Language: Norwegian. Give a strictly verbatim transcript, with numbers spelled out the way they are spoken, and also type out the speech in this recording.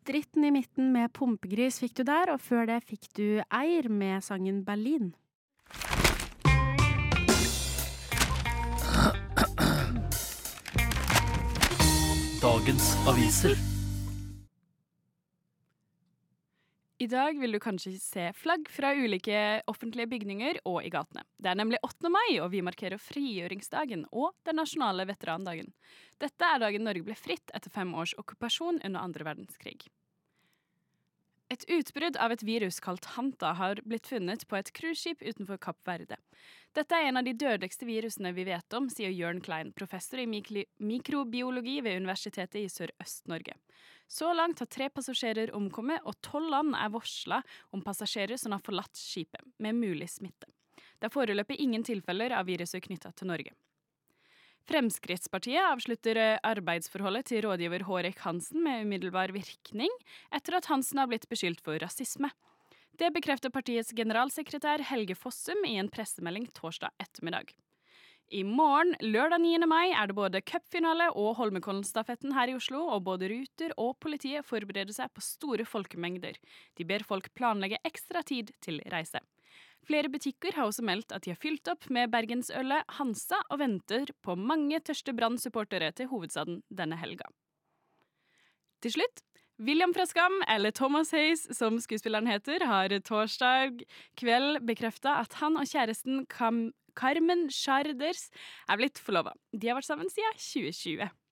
Dritten i midten med Pumpegris fikk du der, og før det fikk du Eir med sangen Berlin. Dagens aviser. I dag vil du kanskje se flagg fra ulike offentlige bygninger og i gatene. Det er nemlig åttende mai, og vi markerer frigjøringsdagen og den nasjonale veterandagen. Dette er dagen Norge ble fritt etter fem års okkupasjon under andre verdenskrig. Et utbrudd av et virus kalt Hanta har blitt funnet på et cruiseskip utenfor Kapp Verde. Dette er en av de dødeligste virusene vi vet om, sier Jørn Klein, professor i mikli- mikrobiologi ved Universitetet i Sør-Øst-Norge. Så langt har tre passasjerer omkommet, og tolv land er varslet om passasjerer som har forlatt skipet, med mulig smitte. Det er foreløpig ingen tilfeller av viruset knyttet til Norge. Fremskrittspartiet avslutter arbeidsforholdet til rådgiver Hårek Hansen med umiddelbar virkning, etter at Hansen har blitt beskyldt for rasisme. Det bekrefter partiets generalsekretær Helge Fossum i en pressemelding torsdag ettermiddag. I morgen, lørdag niende mai, er det både cupfinale og Holmenkollen-stafetten her i Oslo, og både Ruter og politiet forbereder seg på store folkemengder. De ber folk planlegge ekstra tid til reise. Flere butikker har også meldt at de har fylt opp med bergensølet Hansa og venter på mange tørste Brann-supportere til hovedstaden denne helga. Til slutt, William fra Skam, eller Thomas Hayes som skuespilleren heter, har torsdag kveld bekreftet at han og kjæresten Cam- Carmen Scharders er blitt forlovet. De har vært sammen siden tjue tjue.